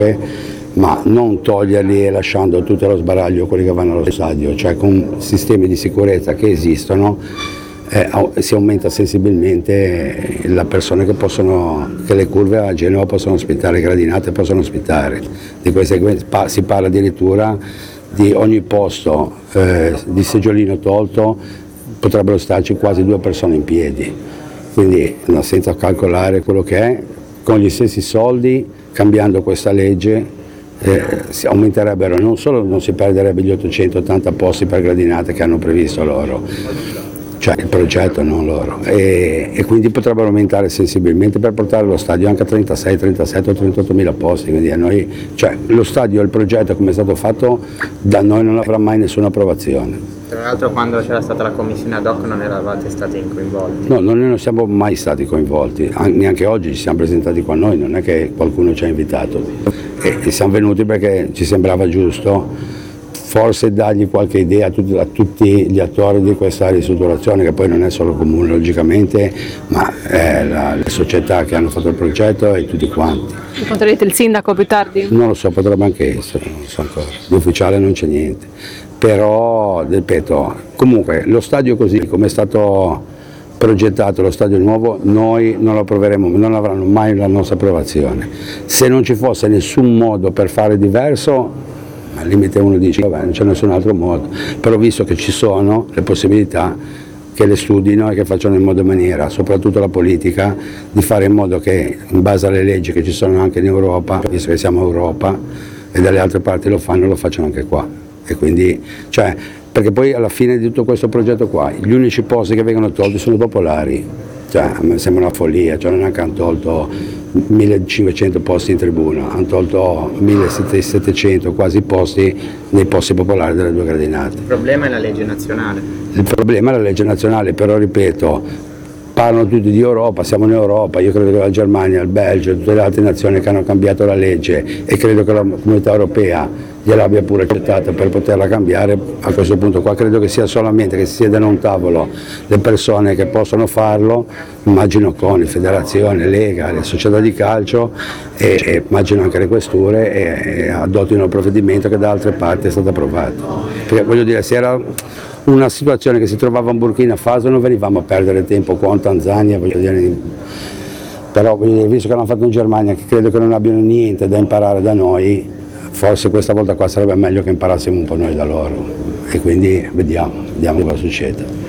ma non toglierli e lasciando tutto lo sbaraglio quelli che vanno allo stadio, cioè con sistemi di sicurezza che esistono si aumenta sensibilmente la persone che le curve a Genova possono ospitare, le gradinate possono ospitare. Di conseguenza si parla addirittura di ogni posto di seggiolino tolto potrebbero starci quasi 2 persone in piedi, quindi senza calcolare quello che è, con gli stessi soldi, cambiando questa legge, si aumenterebbero, non solo non si perderebbe gli 880 posti per gradinate che hanno previsto loro, cioè il progetto, non loro, e quindi potrebbero aumentare sensibilmente per portare lo stadio anche a 36, 37 o 38 mila posti, quindi a noi, cioè lo stadio, il progetto come è stato fatto, da noi non avrà mai nessuna approvazione. Tra l'altro quando c'era stata la commissione ad hoc non eravate stati coinvolti? No, noi non siamo mai stati coinvolti, neanche oggi ci siamo presentati qua noi, non è che qualcuno ci ha invitato e siamo venuti perché ci sembrava giusto forse dargli qualche idea a tutti gli attori di questa ristrutturazione, che poi non è solo il comune logicamente, ma è le società che hanno fatto il progetto e tutti quanti. Incontrerete il sindaco più tardi? Non lo so, potrebbe anche essere, non so ancora, di ufficiale non c'è niente, però ripeto, comunque lo stadio così come è stato progettato, lo stadio nuovo, noi non lo approveremo, non avranno mai la nostra approvazione. Se non ci fosse nessun modo per fare diverso, al limite uno dice vabbè non c'è nessun altro modo, però visto che ci sono le possibilità, che le studino e che facciano in modo e maniera, soprattutto la politica, di fare in modo che in base alle leggi che ci sono anche in Europa, visto che siamo Europa e dalle altre parti lo fanno, lo facciano anche qua. E quindi, cioè, perché poi alla fine di tutto questo progetto qua, gli unici posti che vengono tolti sono i popolari, cioè a me sembra una follia, cioè non è che hanno tolto 1500 posti in tribuna, hanno tolto 1700 quasi posti nei posti popolari delle 2 gradinate. Il problema è la legge nazionale. Il problema è la legge nazionale, però ripeto, parlano tutti di Europa, siamo in Europa, io credo che la Germania, il Belgio, tutte le altre nazioni che hanno cambiato la legge e credo che la comunità europea gliel'abbia pure accettata per poterla cambiare, a questo punto qua credo che sia solamente che si siedano a un tavolo le persone che possono farlo, immagino con federazione, Lega, le società di calcio e immagino anche le questure e adottino il provvedimento che da altre parti è stato approvato. Perché voglio dire, se era una situazione che si trovava in Burkina Faso non venivamo a perdere tempo qua in Tanzania, voglio dire, però visto che l'hanno fatto in Germania, che credo che non abbiano niente da imparare da noi, forse questa volta qua sarebbe meglio che imparassimo un po' noi da loro e quindi vediamo cosa succede.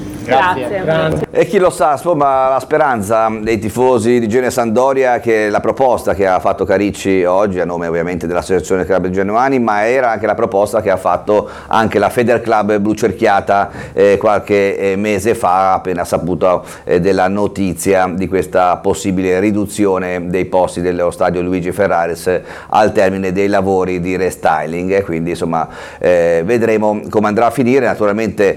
Grazie. E chi lo sa, insomma, la speranza dei tifosi di Genoa e Sampdoria che la proposta che ha fatto Caricci oggi, a nome ovviamente dell'Associazione Club Genuani, ma era anche la proposta che ha fatto anche la Federclub Blucerchiata qualche mese fa, appena saputo della notizia di questa possibile riduzione dei posti dello stadio Luigi Ferraris al termine dei lavori di restyling, e quindi insomma vedremo come andrà a finire. Naturalmente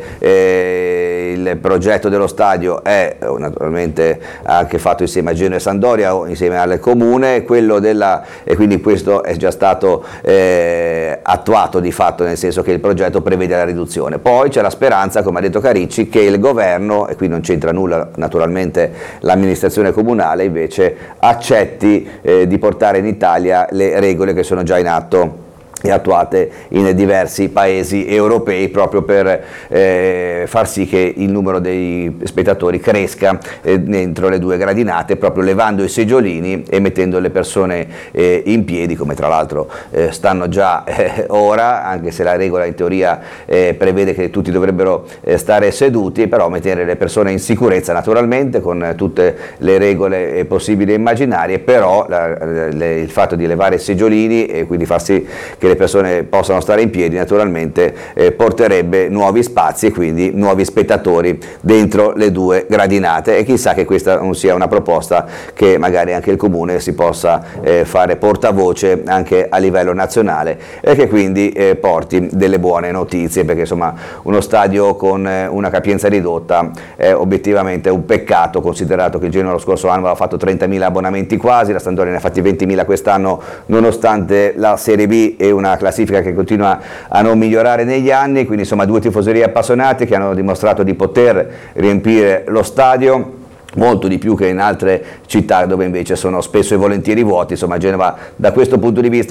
il progetto dello stadio è naturalmente anche fatto insieme a Genoa e Sampdoria o insieme al comune, e quindi questo è già stato attuato di fatto, nel senso che il progetto prevede la riduzione. Poi c'è la speranza, come ha detto Caricci, che il governo, e qui non c'entra nulla naturalmente l'amministrazione comunale, invece accetti di portare in Italia le regole che sono già in atto e attuate in diversi paesi europei, proprio per far sì che il numero dei spettatori cresca dentro le 2 gradinate, proprio levando i seggiolini e mettendo le persone in piedi, come tra l'altro stanno già ora, anche se la regola in teoria prevede che tutti dovrebbero stare seduti, però mettere le persone in sicurezza naturalmente con tutte le regole possibili e immaginarie, però il fatto di levare i seggiolini e quindi far sì che le persone possano stare in piedi naturalmente porterebbe nuovi spazi e quindi nuovi spettatori dentro le 2 gradinate, e chissà che questa non sia una proposta che magari anche il comune si possa fare portavoce anche a livello nazionale e che quindi porti delle buone notizie, perché insomma uno stadio con una capienza ridotta è obiettivamente un peccato, considerato che il Genoa lo scorso anno aveva fatto 30.000 abbonamenti quasi, la Sampdoria ne ha fatti 20.000 quest'anno, nonostante la Serie B e una classifica che continua a non migliorare negli anni. Quindi insomma 2 tifoserie appassionati che hanno dimostrato di poter riempire lo stadio molto di più che in altre città dove invece sono spesso e volentieri vuoti. Insomma Genova da questo punto di vista